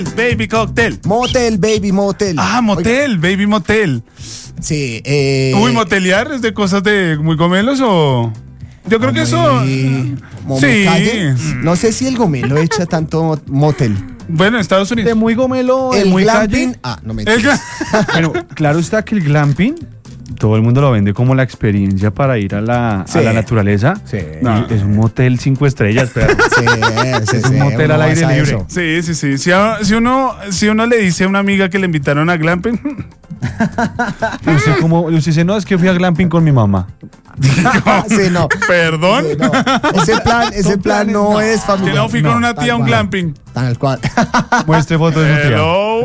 Baby cocktail. Motel, baby, motel. Ah, motel, oiga. Baby motel. Sí. Uy, motelear es de cosas de muy gomelos o... Yo creo que eso... Sí. No sé si el gomelo echa tanto motel. Bueno, en Estados Unidos. De muy gomelo, el muy glamping. calle. Ah, no me entiendes. Bueno, claro está que el glamping, todo el mundo lo vende como la experiencia para ir a la naturaleza. Sí. No, es un motel 5 estrellas, pero es un motel al aire libre. Sí. Si uno le dice a una amiga que le invitaron a glamping... Usted dice, no, es que fui a glamping con mi mamá. Sí, no. ¿Perdón? Sí, no. Ese plan no es familiar. Que no fui con una tía a un glamping. Tal cual. Muestre fotos de su tía. Hello.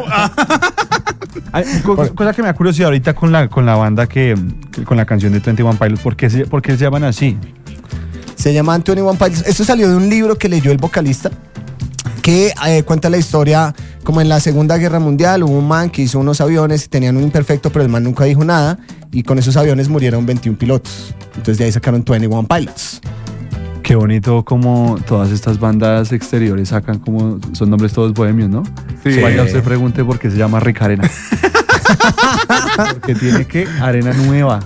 Cosa que me da curiosidad ahorita con la banda con la canción de 21 Pilots, ¿por qué se llaman así? Se llaman 21 Pilots. Esto salió de un libro que leyó el vocalista que cuenta la historia como en la Segunda Guerra Mundial hubo un man que hizo unos aviones y tenían un imperfecto, pero el man nunca dijo nada y con esos aviones murieron 21 pilotos. Entonces de ahí sacaron 21 Pilots. Qué bonito como todas estas bandas exteriores sacan como son nombres todos bohemios, ¿no? Sí. Vaya usted pregunte por qué se llama Rica Arena. Porque tiene que arena nueva.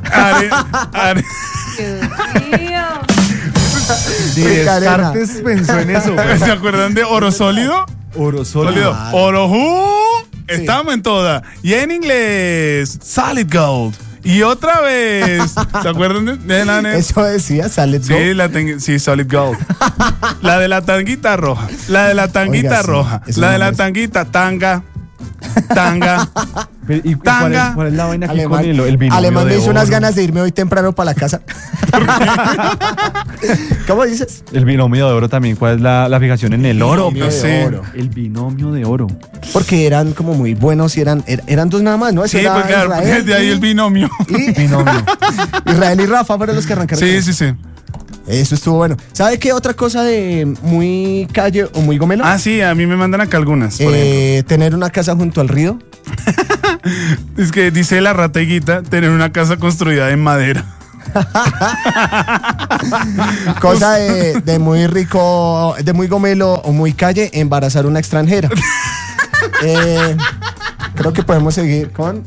Descartes pensó en eso. ¿Se acuerdan de Oro Sólido? Oro Sólido. Oro Estamos en toda. Y en inglés, Solid Gold. Y otra vez, ¿se acuerdan de la Eso decía Solid Gold. Sí, Solid Gold. La de la tanguita roja. La de la tanguita Oiga, roja. sí, La de la tanguita tanga. ¿Y cuál es la vaina aquí con el binomio Alemán me de hizo unas oro? ganas de irme hoy temprano para la casa. ¿Cómo dices? El binomio de oro también. ¿Cuál es la fijación en el oro? Binomio de oro. El binomio de oro. Porque eran como muy buenos y eran dos nada más, ¿no? Sí, pues claro, Israel de ahí el binomio. Israel y Rafa fueron los que arrancaron. Sí. Eso estuvo bueno. ¿Sabe qué otra cosa de muy calle o muy gomelo? Ah, sí, a mí me mandan acá algunas, por ejemplo. Tener una casa junto al río. Es que dice la rataiguita, tener una casa construida en madera. Cosa de muy rico, de muy gomelo o muy calle, embarazar una extranjera. Creo que podemos seguir con...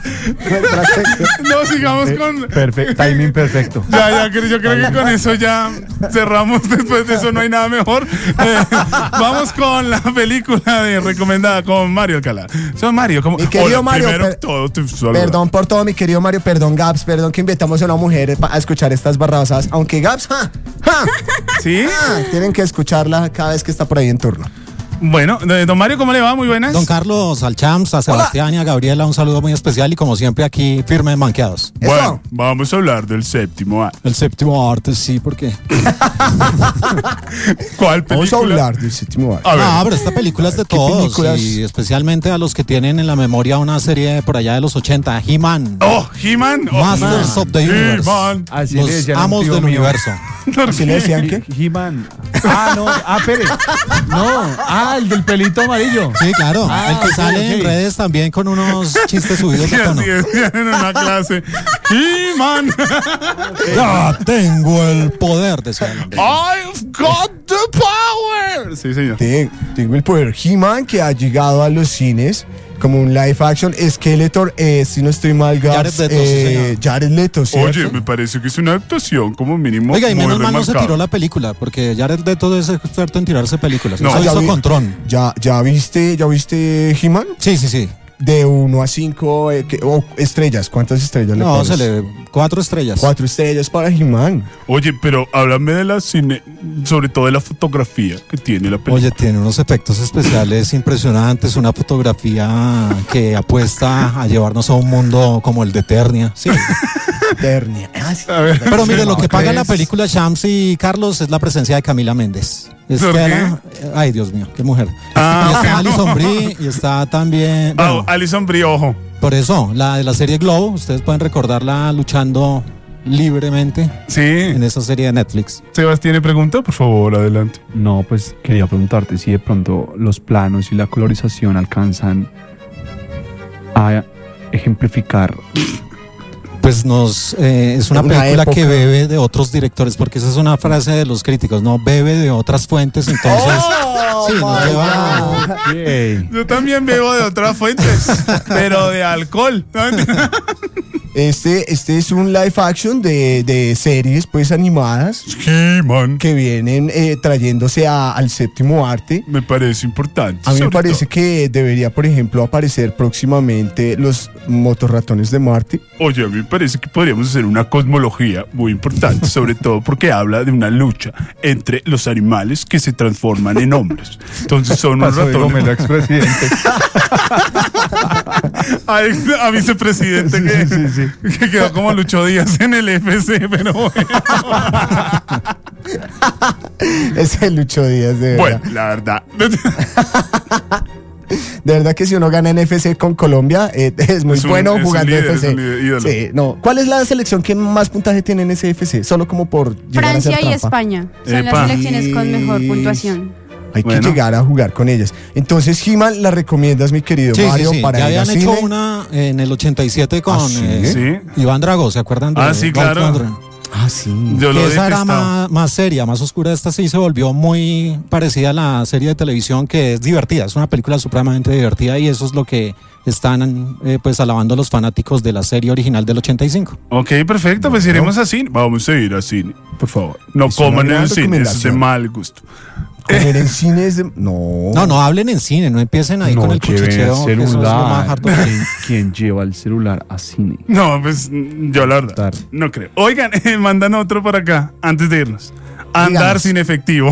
No, sigamos con... Timing perfecto. Yo creo que con eso ya cerramos. Después de eso no hay nada mejor. Vamos con la película recomendada con Mario Alcalá. Son Mario, como... Mi querido Mario, perdón por todo, mi querido Mario, perdón Gabs, perdón que invitamos a una mujer a escuchar estas barrabasadas, aunque Gabs, ¿sí? Tienen que escucharla cada vez que está por ahí en turno. Bueno, don Mario, ¿cómo le va? Muy buenas. Don Carlos, al Champs, a Sebastián y a Gabriela, un saludo muy especial y como siempre aquí firme manqueados. Bueno, vamos a hablar del séptimo arte. El séptimo arte, sí, ¿por qué? ¿Cuál película? Vamos a hablar del séptimo arte. Pero esta película es de todos y especialmente a los que tienen en la memoria una serie por allá de los 80, He-Man. Oh, He-Man. Masters of the Universe. Así los amos del universo. ¿Sí le decían qué? He-Man. Pérez. No, el del pelito amarillo. Sí, claro. El que sale en redes también con unos chistes subidos de tono. Sí, en una clase. He-Man. Ya tengo el poder, decía el hombre. I've got the power. Sí, señor. Tengo el poder. He-Man, que ha llegado a los cines como un live action. Skeletor, si no estoy mal, Gabs, Jared Leto, sí, señor. Jared Leto, ¿cierto? Oye, me parece que es una actuación como mínimo. Oiga, y muy menos mal no se remarcable. tiró la película, porque Jared Leto es experto en tirarse películas. No, Eso ya hizo vi- con Tron. ¿Ya viste He-Man? Sí. De 1 a 5 estrellas. ¿Cuántas estrellas le No, pones? 4 estrellas. 4 estrellas para He-Man. Oye, pero háblame de la cine, sobre todo de la fotografía que tiene la película. Oye, tiene unos efectos especiales impresionantes, una fotografía que apuesta a llevarnos a un mundo como el de Eternia. Sí. Eternia. Sí. Pero mire, lo que paga ¿crees? la película Shams y Carlos es la presencia de Camila Méndez. Estela, ay Dios mío, qué mujer. Y está Alison Brie y está también... bueno, Alison Brie, ojo. por eso, la de la serie Glow, ustedes pueden recordarla luchando libremente Sí. en esa serie de Netflix. Sebas, ¿tiene pregunta? Por favor, adelante. No, pues quería preguntarte si de pronto los planos y la colorización alcanzan a ejemplificar pues es una película que bebe de otros directores, porque esa es una frase de los críticos, no bebe de otras fuentes, entonces sí, nos lleva. Okay. Yo también bebo de otras fuentes, pero de alcohol. Este es un live action de series pues animadas que vienen trayéndose al séptimo arte. Me parece importante. A mí me parece que debería, por ejemplo, aparecer próximamente los motorratones de Marte. Oye, a mí me parece que podríamos hacer una cosmología muy importante, sobre todo porque habla de una lucha entre los animales que se transforman en hombres. Entonces son unos ratones. El expresidente. A vicepresidente que quedó como Lucho Díaz en el FC, pero bueno. Es el Lucho Díaz, de verdad. Bueno, la verdad. De verdad que si uno gana en FC con Colombia, es muy bueno jugando FC. Sí, no. ¿Cuál es la selección que más puntaje tiene en ese FC? Solo como por llegar Francia a ser y trampa. España son las selecciones con mejor puntuación. Hay que llegar a jugar con ellas. Entonces, He-Man, la recomiendas, mi querido Mario, sí. para ya ir al habían hecho cine. una en el 87 con Iván Drago, ¿se acuerdan de sí, claro. Sí. Yo que lo esa era detestaba. más seria, más oscura. Esta sí se volvió muy parecida a la serie de televisión, que es divertida. Es una película supremamente divertida y eso es lo que están pues alabando los fanáticos de la serie original del 85. Ok, perfecto, pues iremos a cine. Vamos a ir a cine, por favor. No Es coman una en el gran cine, es de recomendación. mal gusto. Comer en cine es de... No hablen en cine, no empiecen ahí con el cuchicheo. lleven el que eso es lo más celular. harto. ¿Quién lleva el celular a cine? No, pues yo la verdad no creo. Oigan, mandan otro por acá antes de irnos. Andar Díganos. sin efectivo.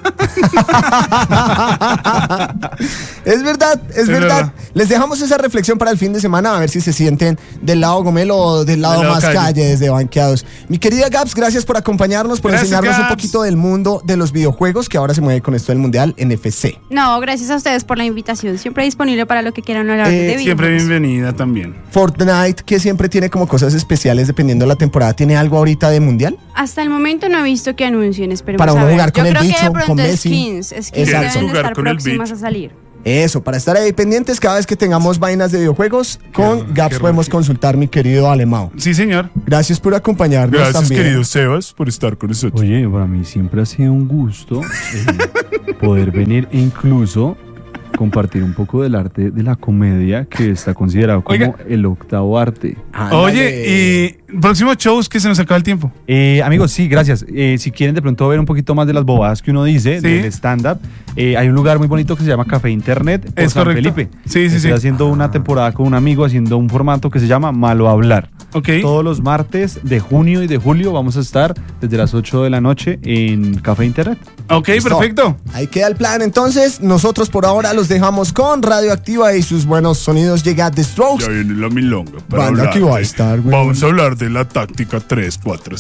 Es verdad. Les dejamos esa reflexión para el fin de semana, a ver si se sienten del lado Gomelo o del lado más calle, desde Banqueados. Mi querida Gaps, gracias por acompañarnos, por enseñarnos un poquito del mundo de los videojuegos, que ahora se mueve con esto del Mundial NFC. No, gracias a ustedes por la invitación. Siempre disponible para lo que quieran hablar de videojuegos. Siempre bienvenida también. Fortnite, que siempre tiene como cosas especiales dependiendo de la temporada, ¿tiene algo ahorita de Mundial? Hasta el momento no he visto que anuncien, esperemos Para uno a ver. jugar con Yo el creo bicho, que de pronto con Messi. skins Exacto. deben Jugar estar con el próximas bicho. a salir. Eso, para estar ahí pendientes cada vez que tengamos vainas de videojuegos, con Gaps podemos consultar, mi querido Alemão. Sí, señor. Gracias por acompañarnos Gracias, también. querido Sebas, por estar con nosotros. Oye, para mí siempre ha sido un gusto poder venir e incluso compartir un poco del arte de la comedia, que está considerado como el octavo arte. Oye, y próximos shows, que se nos acaba el tiempo. Amigos, sí, gracias. Si quieren de pronto ver un poquito más de las bobadas que uno dice, del stand-up, hay un lugar muy bonito que se llama Café Internet por Es San correcto. Felipe. Sí. Estoy haciendo una temporada con un amigo, haciendo un formato que se llama Malo Hablar. Ok. Todos los martes de junio y de julio vamos a estar desde las 8 de la noche en Café Internet. Ok, Listo. perfecto. Ahí queda el plan. Entonces, nosotros por ahora los dejamos con Radioactiva y sus buenos sonidos. Llega The Strokes. Ya viene la milonga. Banda que va a estar, güey. Vamos a hablar de la táctica 3-4-5.